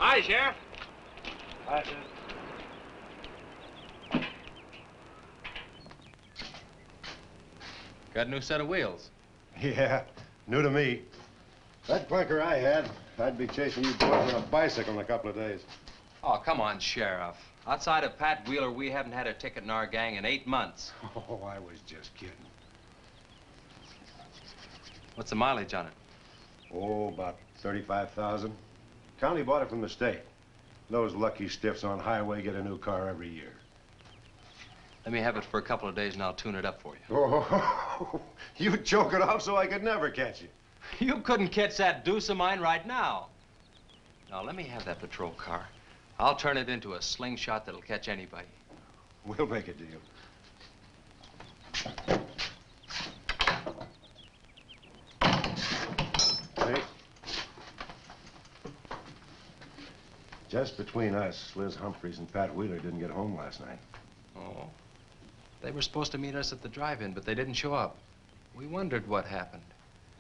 Hi, Sheriff. Hi, sir. Got a new set of wheels. Yeah, new to me. That clunker I had, I'd be chasing you boys on a bicycle in a couple of days. Oh, come on, Sheriff. Outside of Pat Wheeler, we haven't had a ticket in our gang in 8 months. Oh, I was just kidding. What's the mileage on it? Oh, about 35,000. County bought it from the state. Those lucky stiffs on highway get a new car every year. Let me have it for a couple of days and I'll tune it up for you. Oh, you choke it off so I could never catch you. You couldn't catch that deuce of mine right now. Now, let me have that patrol car. I'll turn it into a slingshot that'll catch anybody. We'll make a deal. Hey. Just between us, Liz Humphreys and Pat Wheeler didn't get home last night. Oh. They were supposed to meet us at the drive-in, but they didn't show up. We wondered what happened.